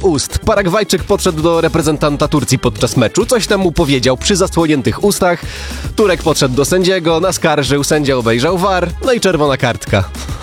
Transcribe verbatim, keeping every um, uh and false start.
ust. Paragwajczyk podszedł do reprezentanta Turcji podczas meczu, coś tam mu powiedział przy zasłoniętych ustach. Turek podszedł do sędziego, naskarżył, sędzia obejrzał V A R, no i czerwona kartka.